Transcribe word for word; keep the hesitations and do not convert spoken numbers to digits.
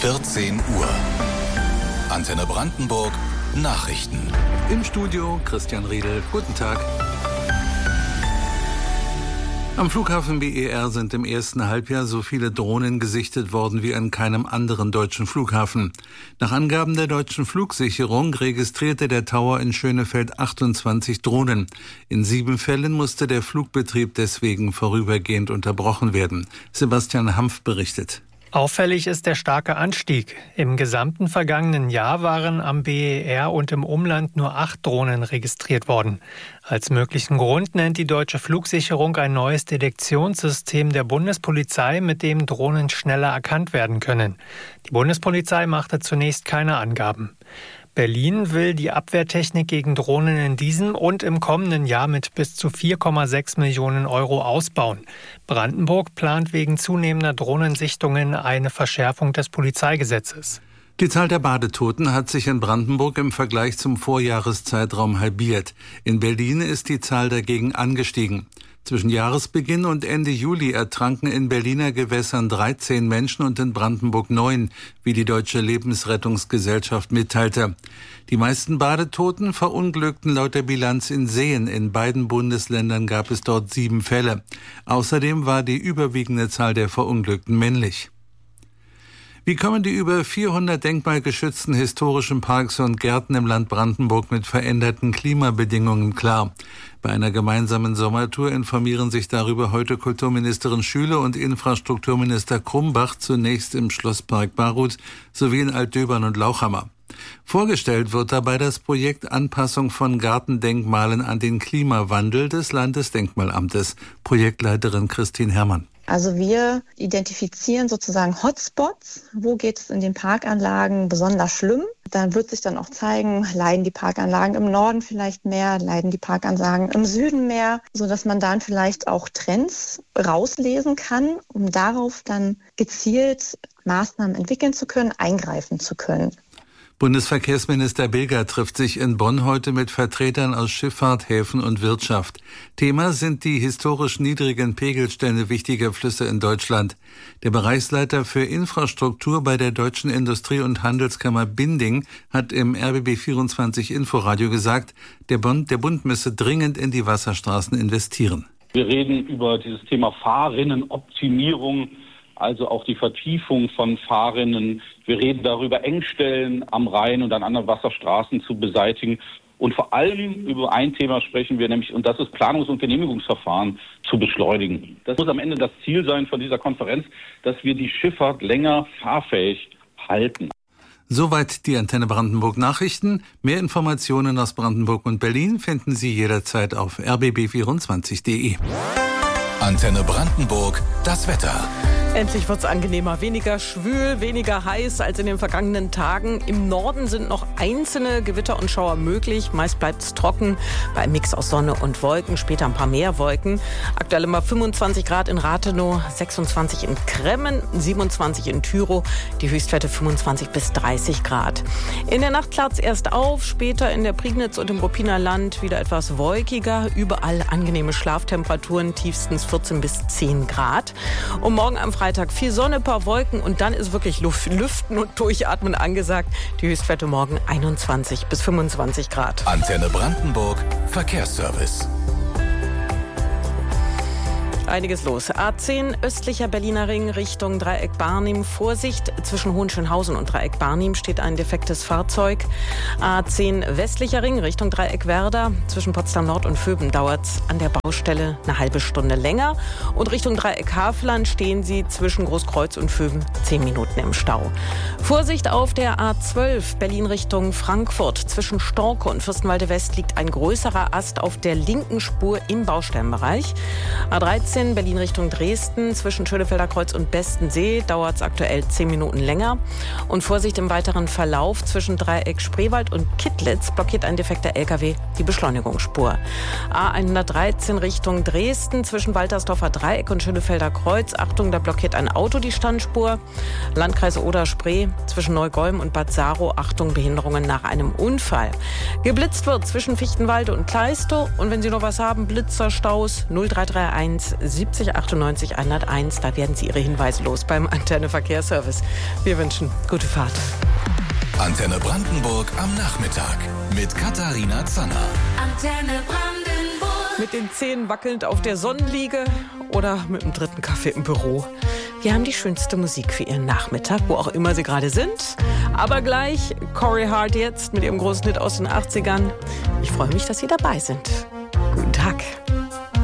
vierzehn Uhr. Antenne Brandenburg Nachrichten. Im Studio Christian Riedel. Guten Tag. Am Flughafen B E R sind im ersten Halbjahr so viele Drohnen gesichtet worden wie an keinem anderen deutschen Flughafen. Nach Angaben der deutschen Flugsicherung registrierte der Tower in Schönefeld achtundzwanzig Drohnen. In sieben Fällen musste der Flugbetrieb deswegen vorübergehend unterbrochen werden. Sebastian Hampf berichtet. Auffällig ist der starke Anstieg. Im gesamten vergangenen Jahr waren am B E R und im Umland nur acht Drohnen registriert worden. Als möglichen Grund nennt die deutsche Flugsicherung ein neues Detektionssystem der Bundespolizei, mit dem Drohnen schneller erkannt werden können. Die Bundespolizei machte zunächst keine Angaben. Berlin will die Abwehrtechnik gegen Drohnen in diesem und im kommenden Jahr mit bis zu vier Komma sechs Millionen Euro ausbauen. Brandenburg plant wegen zunehmender Drohnensichtungen eine Verschärfung des Polizeigesetzes. Die Zahl der Badetoten hat sich in Brandenburg im Vergleich zum Vorjahreszeitraum halbiert. In Berlin ist die Zahl dagegen angestiegen. Zwischen Jahresbeginn und Ende Juli ertranken in Berliner Gewässern dreizehn Menschen und in Brandenburg neun, wie die Deutsche Lebensrettungsgesellschaft mitteilte. Die meisten Badetoten verunglückten laut der Bilanz in Seen. In beiden Bundesländern gab es dort sieben Fälle. Außerdem war die überwiegende Zahl der Verunglückten männlich. Wie kommen die über vierhundert denkmalgeschützten historischen Parks und Gärten im Land Brandenburg mit veränderten Klimabedingungen klar? Bei einer gemeinsamen Sommertour informieren sich darüber heute Kulturministerin Schüle und Infrastrukturminister Krumbach zunächst im Schlosspark Baruth sowie in Altdöbern und Lauchhammer. Vorgestellt wird dabei das Projekt Anpassung von Gartendenkmalen an den Klimawandel des Landesdenkmalamtes. Projektleiterin Christine Herrmann. Also wir identifizieren sozusagen Hotspots. Wo geht es in den Parkanlagen besonders schlimm? Dann wird sich dann auch zeigen, leiden die Parkanlagen im Norden vielleicht mehr, leiden die Parkanlagen im Süden mehr, sodass man dann vielleicht auch Trends rauslesen kann, um darauf dann gezielt Maßnahmen entwickeln zu können, eingreifen zu können. Bundesverkehrsminister Bilger trifft sich in Bonn heute mit Vertretern aus Schifffahrt, Häfen und Wirtschaft. Thema sind die historisch niedrigen Pegelstände wichtiger Flüsse in Deutschland. Der Bereichsleiter für Infrastruktur bei der Deutschen Industrie- und Handelskammer Binding hat im R B B vierundzwanzig Inforadio gesagt, der Bund, der Bund müsse dringend in die Wasserstraßen investieren. Wir reden über dieses Thema Fahrrinnenoptimierung, also auch die Vertiefung von Fahrrinnen. Wir reden darüber, Engstellen am Rhein und an anderen Wasserstraßen zu beseitigen. Und vor allem über ein Thema sprechen wir nämlich, und das ist Planungs- und Genehmigungsverfahren zu beschleunigen. Das muss am Ende das Ziel sein von dieser Konferenz, dass wir die Schifffahrt länger fahrfähig halten. Soweit die Antenne Brandenburg Nachrichten. Mehr Informationen aus Brandenburg und Berlin finden Sie jederzeit auf r b b vierundzwanzig punkt d e. Antenne Brandenburg, das Wetter. Endlich wird's angenehmer, weniger schwül, weniger heiß als in den vergangenen Tagen. Im Norden sind noch einzelne Gewitter und Schauer möglich. Meist bleibt's trocken, bei einem Mix aus Sonne und Wolken, später ein paar mehr Wolken. Aktuell immer fünfundzwanzig Grad in Rathenow, sechsundzwanzig in Kremmen, siebenundzwanzig in Tyrow, die Höchstwerte fünfundzwanzig bis dreißig Grad. In der Nacht klart's erst auf, später in der Prignitz und im Ruppiner Land wieder etwas wolkiger. Überall angenehme Schlaftemperaturen, tiefstens vierzehn bis zehn Grad. Und morgen am Freitag viel Sonne, paar Wolken und dann ist wirklich Luft, Lüften und Durchatmen angesagt. Die Höchstwerte morgen einundzwanzig bis fünfundzwanzig Grad. Antenne Brandenburg Verkehrsservice. Einiges los. A zehn östlicher Berliner Ring Richtung Dreieck Barnim. Vorsicht, zwischen Hohenschönhausen und Dreieck Barnim steht ein defektes Fahrzeug. A zehn westlicher Ring Richtung Dreieck Werder. Zwischen Potsdam Nord und Vöben dauert es an der Baustelle eine halbe Stunde länger. Und Richtung Dreieck Havelland stehen Sie zwischen Großkreuz und Vöben zehn Minuten im Stau. Vorsicht auf der A zwölf Berlin Richtung Frankfurt. Zwischen Storke und Fürstenwalde West liegt ein größerer Ast auf der linken Spur im Baustellenbereich. A dreizehn Berlin Richtung Dresden. Zwischen Schönefelder Kreuz und Bestensee dauert es aktuell zehn Minuten länger. Und Vorsicht im weiteren Verlauf. Zwischen Dreieck Spreewald und Kittlitz blockiert ein defekter L K W die Beschleunigungsspur. A hundertdreizehn Richtung Dresden. Zwischen Waltersdorfer Dreieck und Schönefelder Kreuz. Achtung, da blockiert ein Auto die Standspur. Landkreis Oder-Spree. Zwischen Neugolm und Bad Saro. Achtung, Behinderungen nach einem Unfall. Geblitzt wird zwischen Fichtenwalde und Kleistow. Und wenn Sie noch was haben, Blitzerstaus null drei drei eins siebzig achtundneunzig hunderteins. Da werden Sie Ihre Hinweise los beim Antenne Verkehrsservice. Wir wünschen gute Fahrt. Antenne Brandenburg am Nachmittag mit Katharina Zanner. Antenne Brandenburg. Mit den Zähnen wackelnd auf der Sonnenliege oder mit dem dritten Kaffee im Büro. Wir haben die schönste Musik für Ihren Nachmittag, wo auch immer Sie gerade sind. Aber gleich Corey Hart jetzt mit ihrem großen Hit aus den achtzigern. Ich freue mich, dass Sie dabei sind.